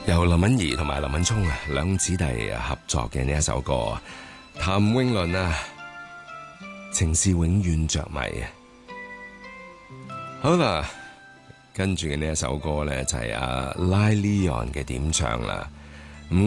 由林敏怡同埋林敏聰兩姊弟合作嘅呢一首歌，譚詠麟啊，情是永遠着迷。好啦，跟住嘅呢一首歌咧就係阿拉利昂嘅點唱啦。